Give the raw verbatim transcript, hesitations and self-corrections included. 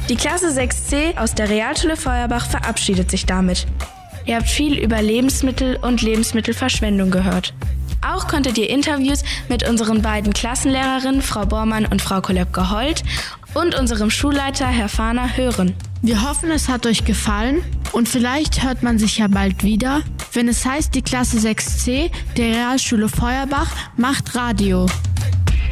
Die Klasse sechs C aus der Realschule Feuerbach verabschiedet sich damit. Ihr habt viel über Lebensmittel und Lebensmittelverschwendung gehört. Auch konntet ihr Interviews mit unseren beiden Klassenlehrerinnen, Frau Bormann und Frau Kolöbke-Holt, und unserem Schulleiter, Herr Fahner, hören. Wir hoffen, es hat euch gefallen und vielleicht hört man sich ja bald wieder, wenn es heißt, die Klasse sechs C der Realschule Feuerbach macht Radio.